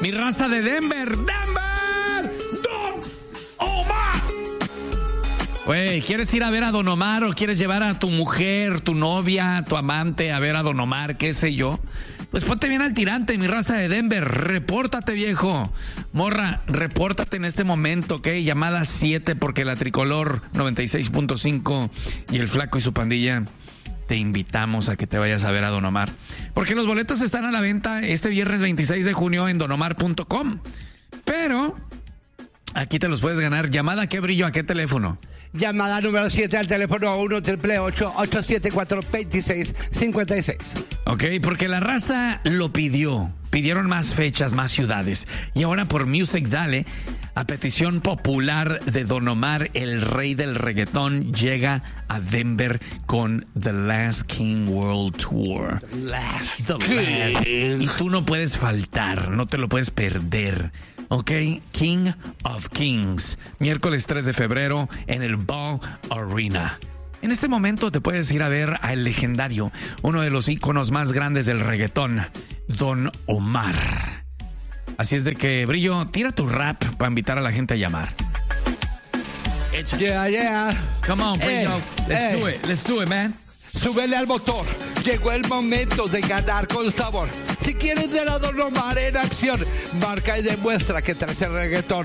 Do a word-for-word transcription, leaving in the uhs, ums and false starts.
Mi raza de Denver. ¡Denver! ¡Don Omar! Güey, ¿quieres ir a ver a Don Omar o quieres llevar a tu mujer, tu novia, tu amante a ver a Don Omar, qué sé yo? Pues ponte bien al tirante, mi raza de Denver. Repórtate, viejo. Morra, repórtate en este momento, ¿ok? Llamada siete, porque la Tricolor noventa y seis punto cinco y el Flaco y su pandilla te invitamos a que te vayas a ver a Don Omar. Porque los boletos están a la venta este viernes veintiséis de junio en don omar punto com. Pero aquí te los puedes ganar. ¿Llamada qué, Brillo? ¿A qué teléfono? Llamada número siete al teléfono uno ocho ocho ocho, ocho siete cuatro, dos seis cinco seis. Ok, porque la raza lo pidió. Pidieron más fechas, más ciudades. Y ahora por Music Dale, a petición popular de Don Omar, el rey del reggaetón, llega a Denver con The Last King World Tour. The Last The Last. Y tú no puedes faltar, no te lo puedes perder. Ok, King of Kings, miércoles tres de febrero en el Ball Arena. En este momento te puedes ir a ver al legendario, uno de los íconos más grandes del reggaetón, Don Omar. Así es de que, Brillo, tira tu rap para invitar a la gente a llamar. Echa. Yeah, yeah. Come on, Brillo. Hey, let's hey. do it, let's do it, man. Súbele al motor, llegó el momento de ganar con sabor. Si quieres ver a Don Omar en acción, marca y demuestra que traes el reggaetón.